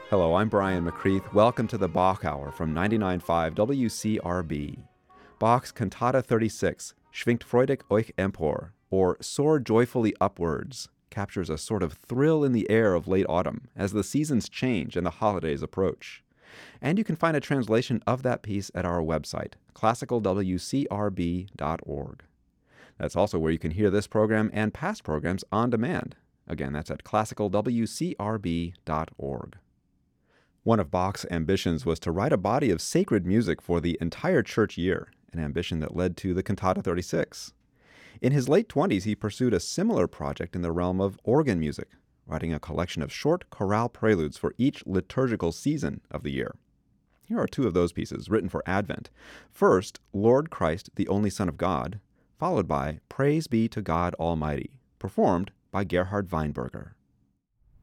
Hello, I'm Brian McCreath. Welcome to the Bach Hour from 99.5 WCRB. Bach's Cantata 36, Schwingt freudig euch empor, or Soar Joyfully Upwards, captures a sort of thrill in the air of late autumn as the seasons change and the holidays approach. And you can find a translation of that piece at our website, classicalwcrb.org. That's also where you can hear this program and past programs on demand. Again, that's at classicalwcrb.org. One of Bach's ambitions was to write a body of sacred music for the entire church year, an ambition that led to the Cantata 36. In his late 20s, he pursued a similar project in the realm of organ music, writing a collection of short chorale preludes for each liturgical season of the year. Here are two of those pieces written for Advent. First, Lord Christ, the only Son of God, followed by Praise Be to God Almighty, performed by Gerhard Weinberger.